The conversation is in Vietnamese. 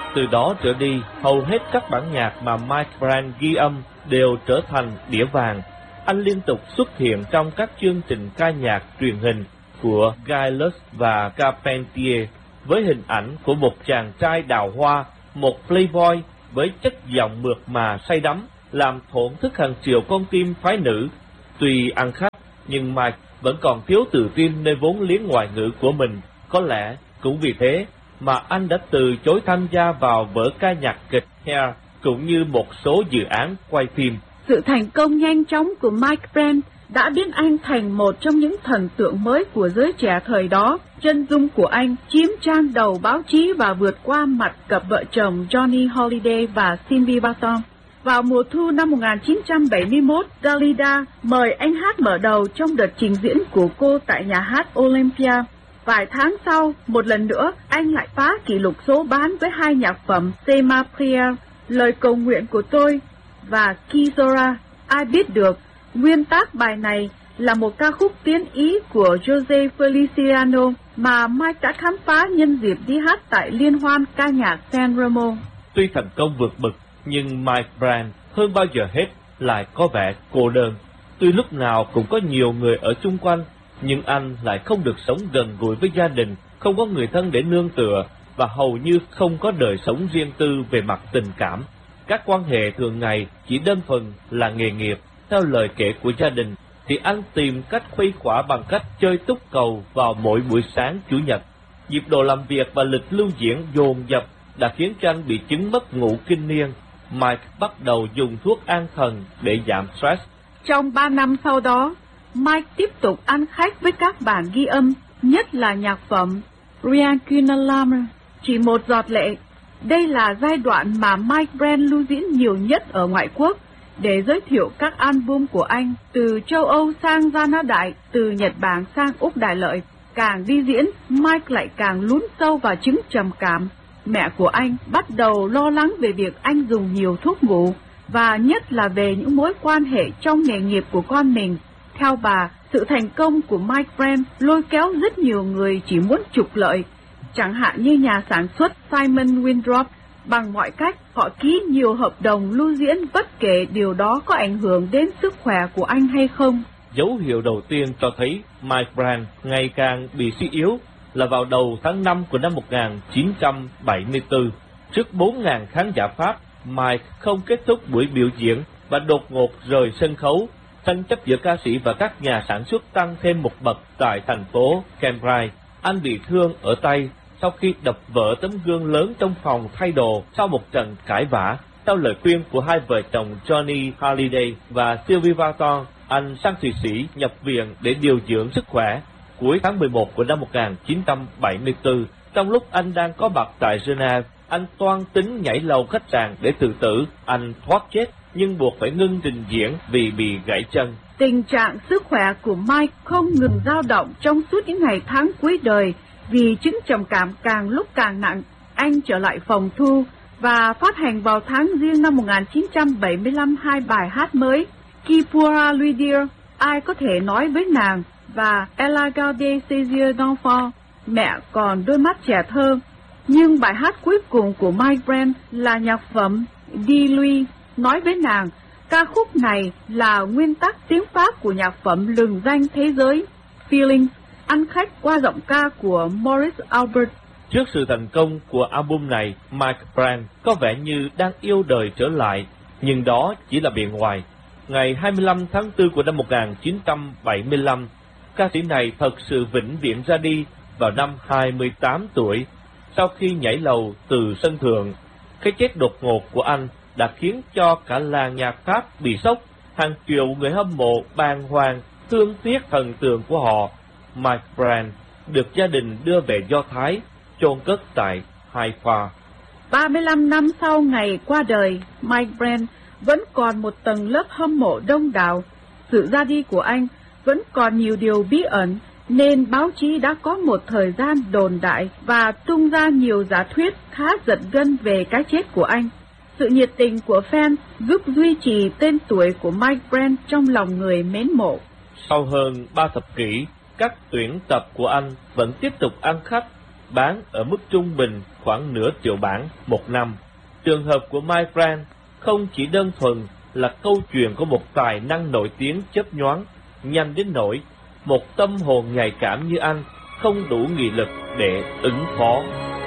Từ đó trở đi, hầu hết các bản nhạc mà Mike Brand ghi âm đều trở thành đĩa vàng. Anh liên tục xuất hiện trong các chương trình ca nhạc truyền hình của Guy Lux và Carpentier với hình ảnh của một chàng trai đào hoa, một playboy với chất giọng mượt mà say đắm, làm thổn thức hàng triệu con tim phái nữ. Tuy ăn khách, nhưng Mike vẫn còn thiếu tự tin nơi vốn liếng ngoại ngữ của mình. Có lẽ cũng vì thế mà anh đã từ chối tham gia vào vở ca nhạc kịch Hair, cũng như một số dự án quay phim. Sự thành công nhanh chóng của Mike Brand đã biến anh thành một trong những thần tượng mới của giới trẻ thời đó. Chân dung của anh chiếm trang đầu báo chí và vượt qua mặt cặp vợ chồng Johnny Hallyday và Sylvie Vartan. Vào mùa thu năm 1971, Dalida mời anh hát mở đầu trong đợt trình diễn của cô tại nhà hát Olympia. Vài tháng sau, một lần nữa, anh lại phá kỷ lục số bán với hai nhạc phẩm C'est ma prière, Lời cầu nguyện của tôi, và Kizora, ai biết được. Nguyên tác bài này là một ca khúc tiến ý của Jose Feliciano mà Mike đã khám phá nhân dịp đi hát tại liên hoan ca nhạc San Remo. Tuy thành công vượt bậc, nhưng Mike Brand hơn bao giờ hết lại có vẻ cô đơn. Tuy lúc nào cũng có nhiều người ở chung quanh, nhưng anh lại không được sống gần gũi với gia đình, không có người thân để nương tựa, và hầu như không có đời sống riêng tư về mặt tình cảm. Các quan hệ thường ngày chỉ đơn thuần là nghề nghiệp. Theo lời kể của gia đình, thì anh tìm cách khuây khỏa bằng cách chơi túc cầu vào mỗi buổi sáng Chủ nhật. Nhịp độ làm việc và lịch lưu diễn dồn dập đã khiến cho anh bị chứng mất ngủ kinh niên. Mike bắt đầu dùng thuốc an thần để giảm stress. Trong 3 năm sau đó, Mike tiếp tục ăn khách với các bản ghi âm, nhất là nhạc phẩm Rien qu'une larme, chỉ một giọt lệ. Đây là giai đoạn mà Mike Brand lưu diễn nhiều nhất ở ngoại quốc để giới thiệu các album của anh từ châu Âu sang Gia Na Đại, từ Nhật Bản sang Úc Đại Lợi. Càng đi diễn, Mike lại càng lún sâu vào chứng trầm cảm. Mẹ của anh bắt đầu lo lắng về việc anh dùng nhiều thuốc ngủ, và nhất là về những mối quan hệ trong nghề nghiệp của con mình. Theo bà, sự thành công của Mike Brand lôi kéo rất nhiều người chỉ muốn trục lợi, chẳng hạn như nhà sản xuất Simon Winthrop. Bằng mọi cách, họ ký nhiều hợp đồng lưu diễn bất kể điều đó có ảnh hưởng đến sức khỏe của anh hay không. Dấu hiệu đầu tiên cho thấy Mike Brand ngày càng bị suy yếu là vào đầu tháng 5 của năm 1974. Trước 4.000 khán giả Pháp, Mike không kết thúc buổi biểu diễn và đột ngột rời sân khấu. Tranh chấp giữa ca sĩ và các nhà sản xuất tăng thêm một bậc tại thành phố Cambridge. Anh bị thương ở tay sau khi đập vỡ tấm gương lớn trong phòng thay đồ sau một trận cãi vã. Theo lời khuyên của hai vợ chồng Johnny Hallyday và Sylvie Vartan, anh sang Thụy Sĩ nhập viện để điều dưỡng sức khỏe. Cuối tháng 11 của năm 1974, trong lúc anh đang có mặt tại Geneva, anh toan tính nhảy lầu khách sạn để tự tử. Anh thoát chết nhưng buộc phải ngưng trình diễn vì bị gãy chân. Tình trạng sức khỏe của Mike không ngừng dao động trong suốt những ngày tháng cuối đời. Vì chứng trầm cảm càng lúc càng nặng, anh trở lại phòng thu và phát hành vào tháng Giêng năm 1975 hai bài hát mới, Qui pourra lui dire, ai có thể nói với nàng, và Elle a gardé ses yeux d'enfant, mẹ còn đôi mắt trẻ thơ. Nhưng bài hát cuối cùng của Mike Brand là nhạc phẩm Dis lui, nói với nàng. Ca khúc này là nguyên tắc tiếng Pháp của nhạc phẩm lừng danh thế giới Feeling, ăn khách qua giọng ca của Maurice Albert. Trước sự thành công của album này, Mike Brand có vẻ như đang yêu đời trở lại, nhưng đó chỉ là bề ngoài. Ngày 25 tháng 4 của năm 1975, ca sĩ này thật sự vĩnh viễn ra đi vào năm 28 tuổi, sau khi nhảy lầu từ sân thượng. Cái chết đột ngột của anh đã khiến cho cả làng nhạc Pháp bị sốc. Hàng triệu người hâm mộ bàng hoàng, thương tiếc thần tượng của họ. Mike Brand được gia đình đưa về Do Thái, chôn cất tại Haifa. 35 năm sau ngày qua đời, Mike Brand vẫn còn một tầng lớp hâm mộ đông đảo. Sự ra đi của anh vẫn còn nhiều điều bí ẩn, nên báo chí đã có một thời gian đồn đại và tung ra nhiều giả thuyết khá giật gân về cái chết của anh. Sự nhiệt tình của fan giúp duy trì tên tuổi của Mike Brand trong lòng người mến mộ. Sau hơn 3 thập kỷ, các tuyển tập của anh vẫn tiếp tục ăn khách. bán ở mức trung bình khoảng nửa triệu bản một năm. Trường hợp của Mike Brand không chỉ đơn thuần là câu chuyện của một tài năng nổi tiếng chớp nhoáng, nhanh đến nỗi một tâm hồn nhạy cảm như anh không đủ nghị lực để ứng phó.